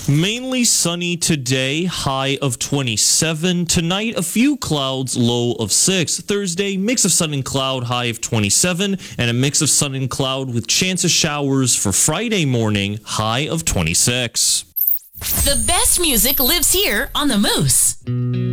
Mainly sunny today, high of 27. Tonight, a few clouds, low of 6. Thursday, mix of sun and cloud, high of 27. And a mix of sun and cloud with chance of showers for Friday morning, high of 26. The best music lives here on The Moose.